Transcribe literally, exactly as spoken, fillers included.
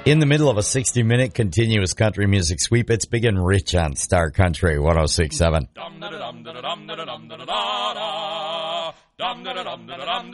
In the middle of a sixty-minute continuous country music sweep, it's Big and Rich on Star Country one oh six point seven.